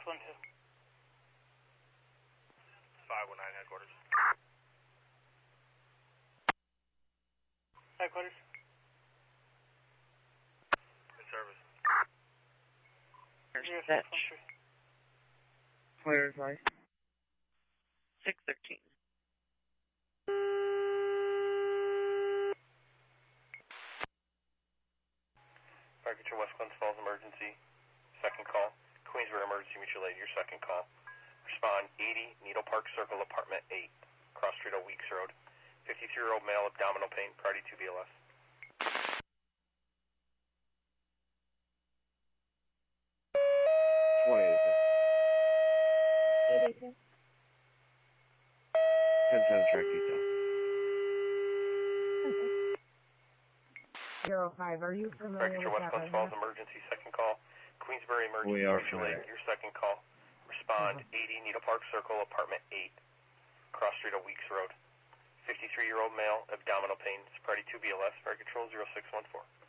0612. 519 headquarters. Headquarters. In service. Fetch. Where is I? 613. Fire Control West Glens Falls emergency. Second call. Queensbury Emergency Mutual Aid, your second call. Respond 80 Needle Park Circle, apartment 8, cross street of Weeks Road. 53-year-old male, abdominal pain, priority 2 BLS. 882. 10-7 track detail. 05, are you familiar with West that Glens right Falls now? emergency second call. Queensbury Emergency We are Mutual Aid, familiar. your second call. Respond 80 Needle Park Circle, apartment 8, cross street of Weeks Road. 53-year-old male, abdominal pain, priority 2 BLS, Fire Control 0614.